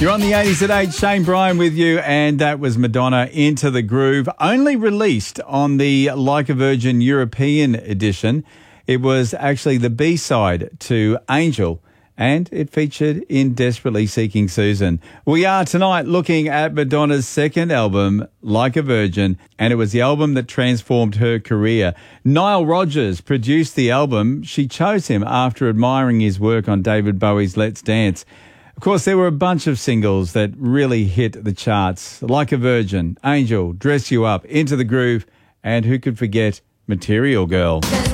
You're on the 80s at 8. Shane Bryan with you, and that was Madonna, Into the Groove, only released on the Like a Virgin European edition. It was actually the B-side to Angel, and it featured in Desperately Seeking Susan. We are tonight looking at Madonna's second album, Like a Virgin, and it was the album that transformed her career. Nile Rodgers produced the album. She chose him after admiring his work on David Bowie's Let's Dance. Of course, there were a bunch of singles that really hit the charts. Like a Virgin, Angel, Dress You Up, Into the Groove, and who could forget Material Girl.